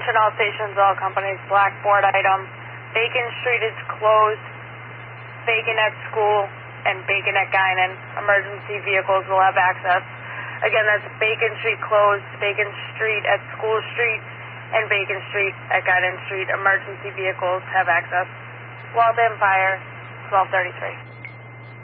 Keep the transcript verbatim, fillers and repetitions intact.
Attention all stations, all companies, blackboard item. Bacon Street is closed. Bacon at School and Bacon at Guinan. Emergency vehicles will have access. Again, that's Bacon Street closed, Bacon Street at School Street, and Bacon Street at Guinan Street. Emergency vehicles have access. Waltham Fire, twelve thirty-three.